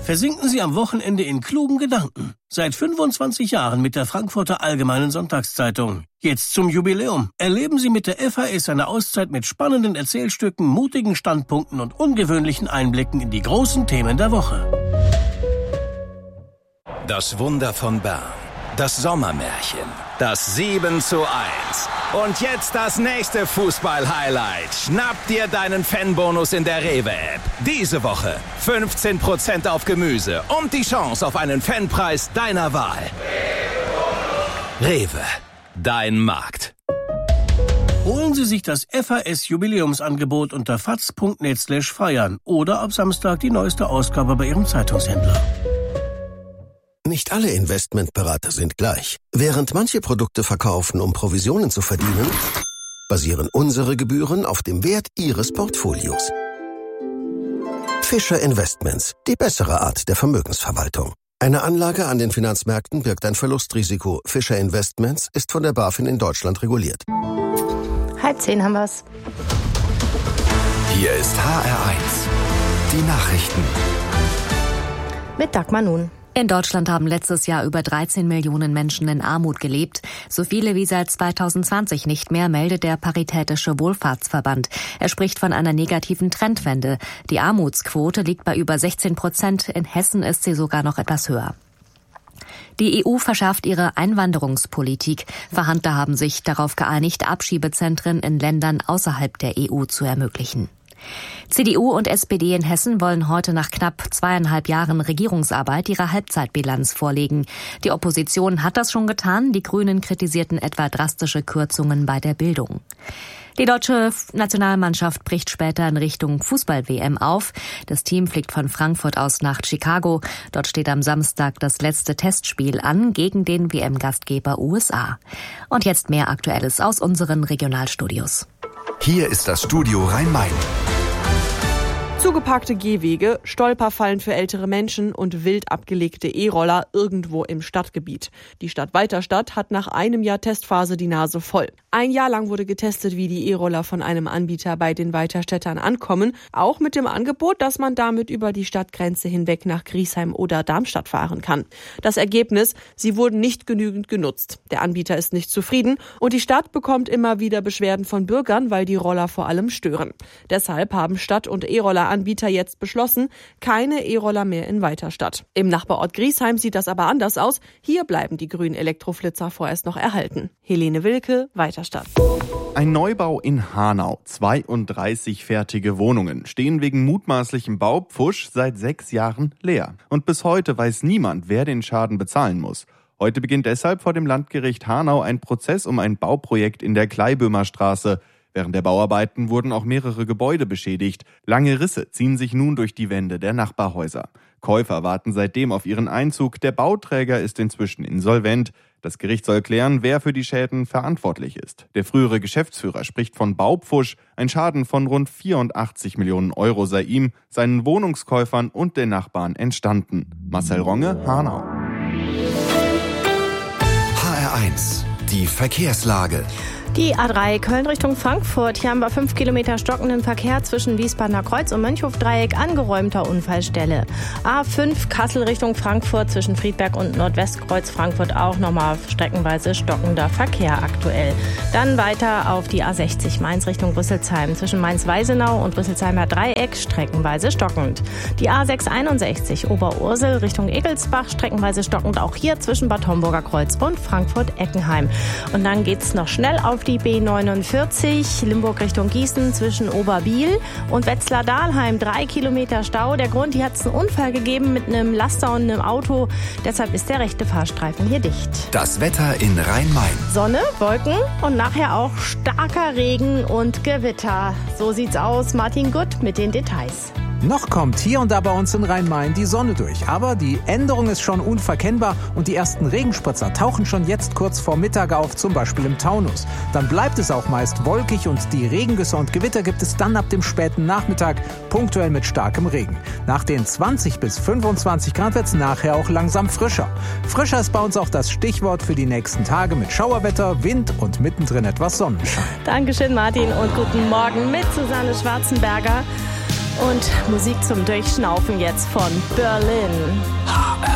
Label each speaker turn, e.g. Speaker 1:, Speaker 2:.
Speaker 1: versinken Sie am Wochenende in klugen Gedanken. Seit 25 Jahren mit der Frankfurter Allgemeinen Sonntagszeitung. Jetzt zum Jubiläum. Erleben Sie mit der FAS eine Auszeit mit spannenden Erzählstücken, mutigen Standpunkten und ungewöhnlichen Einblicken in die großen Themen der Woche.
Speaker 2: Das Wunder von Bern. Das Sommermärchen. Das 7:1. Und jetzt das nächste Fußball-Highlight. Schnapp dir deinen Fanbonus in der Rewe-App. Diese Woche 15% auf Gemüse und die Chance auf einen Fanpreis deiner Wahl. Rewe, dein Markt.
Speaker 1: Holen Sie sich das FAS-Jubiläumsangebot unter faz.net/feiern oder ab Samstag die neueste Ausgabe bei Ihrem Zeitungshändler.
Speaker 3: Nicht alle Investmentberater sind gleich. Während manche Produkte verkaufen, um Provisionen zu verdienen, basieren unsere Gebühren auf dem Wert Ihres Portfolios. Fischer Investments, die bessere Art der Vermögensverwaltung. Eine Anlage an den Finanzmärkten birgt ein Verlustrisiko. Fischer Investments ist von der BaFin in Deutschland reguliert.
Speaker 4: 9:30 haben wir's.
Speaker 2: Hier ist HR1. Die Nachrichten.
Speaker 4: Mit Dagmar Nun.
Speaker 5: In Deutschland haben letztes Jahr über 13 Millionen Menschen in Armut gelebt. So viele wie seit 2020 nicht mehr, meldet der Paritätische Wohlfahrtsverband. Er spricht von einer negativen Trendwende. Die Armutsquote liegt bei über 16%. In Hessen ist sie sogar noch etwas höher. Die EU verschärft ihre Einwanderungspolitik. Verhandler haben sich darauf geeinigt, Abschiebezentren in Ländern außerhalb der EU zu ermöglichen. CDU und SPD in Hessen wollen heute nach knapp 2,5 Jahren Regierungsarbeit ihre Halbzeitbilanz vorlegen. Die Opposition hat das schon getan. Die Grünen kritisierten etwa drastische Kürzungen bei der Bildung. Die deutsche Nationalmannschaft bricht später in Richtung Fußball-WM auf. Das Team fliegt von Frankfurt aus nach Chicago. Dort steht am Samstag das letzte Testspiel an gegen den WM-Gastgeber USA. Und jetzt mehr Aktuelles aus unseren Regionalstudios.
Speaker 2: Hier ist das Studio Rhein-Main.
Speaker 6: Zugeparkte Gehwege, Stolperfallen für ältere Menschen und wild abgelegte E-Roller irgendwo im Stadtgebiet. Die Stadt Weiterstadt hat nach einem Jahr Testphase die Nase voll. Ein Jahr lang wurde getestet, wie die E-Roller von einem Anbieter bei den Weiterstädtern ankommen, auch mit dem Angebot, dass man damit über die Stadtgrenze hinweg nach Griesheim oder Darmstadt fahren kann. Das Ergebnis: Sie wurden nicht genügend genutzt. Der Anbieter ist nicht zufrieden und die Stadt bekommt immer wieder Beschwerden von Bürgern, weil die Roller vor allem stören. Deshalb haben Stadt- und E-Roller-Anbieter jetzt beschlossen, keine E-Roller mehr in Weiterstadt. Im Nachbarort Griesheim sieht das aber anders aus. Hier bleiben die grünen Elektroflitzer vorerst noch erhalten. Helene Wilke, Weiterstadt.
Speaker 7: Ein Neubau in Hanau. 32 fertige Wohnungen stehen wegen mutmaßlichem Baupfusch seit 6 Jahren leer. Und bis heute weiß niemand, wer den Schaden bezahlen muss. Heute beginnt deshalb vor dem Landgericht Hanau ein Prozess um ein Bauprojekt in der Kleibömer Straße. Während der Bauarbeiten wurden auch mehrere Gebäude beschädigt. Lange Risse ziehen sich nun durch die Wände der Nachbarhäuser. Käufer warten seitdem auf ihren Einzug. Der Bauträger ist inzwischen insolvent. Das Gericht soll klären, wer für die Schäden verantwortlich ist. Der frühere Geschäftsführer spricht von Baupfusch. Ein Schaden von rund 84 Millionen Euro sei ihm, seinen Wohnungskäufern und den Nachbarn entstanden. Marcel Ronge, Hanau.
Speaker 2: HR1, die Verkehrslage.
Speaker 4: Die A3 Köln Richtung Frankfurt. Hier haben wir 5 Kilometer stockenden Verkehr zwischen Wiesbadener Kreuz und Mönchhofdreieck, angeräumter Unfallstelle. A5 Kassel Richtung Frankfurt zwischen Friedberg und Nordwestkreuz Frankfurt auch nochmal streckenweise stockender Verkehr aktuell. Dann weiter auf die A60 Mainz Richtung Rüsselsheim zwischen Mainz-Weisenau und Rüsselsheimer Dreieck streckenweise stockend. Die A661 Oberursel Richtung Egelsbach streckenweise stockend, auch hier zwischen Bad Homburger Kreuz und Frankfurt-Eckenheim. Und dann geht's noch schnell auf die B49 Limburg Richtung Gießen zwischen Oberbiel und Wetzlar-Dahlheim. 3 Kilometer Stau. Der Grund: hier hat es einen Unfall gegeben mit einem Laster und einem Auto. Deshalb ist der rechte Fahrstreifen hier dicht.
Speaker 2: Das Wetter in Rhein-Main.
Speaker 4: Sonne, Wolken und nachher auch starker Regen und Gewitter. So sieht's aus. Martin Gutt mit den Details.
Speaker 8: Noch kommt hier und da bei uns in Rhein-Main die Sonne durch. Aber die Änderung ist schon unverkennbar und die ersten Regenspritzer tauchen schon jetzt kurz vor Mittag auf, zum Beispiel im Taunus. Dann bleibt es auch meist wolkig und die Regengüsse und Gewitter gibt es dann ab dem späten Nachmittag, punktuell mit starkem Regen. Nach den 20 bis 25 Grad wird es nachher auch langsam frischer. Frischer ist bei uns auch das Stichwort für die nächsten Tage mit Schauerwetter, Wind und mittendrin etwas Sonnenschein.
Speaker 4: Dankeschön, Martin, und guten Morgen mit Susanne Schwarzenberger. Und Musik zum Durchschnaufen jetzt von Berlin.